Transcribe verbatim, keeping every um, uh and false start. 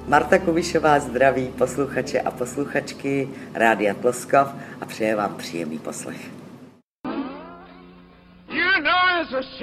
Marta Kubišová zdraví posluchače a posluchačky Rádia Tloskov a přeje vám příjemný poslech. You know it's a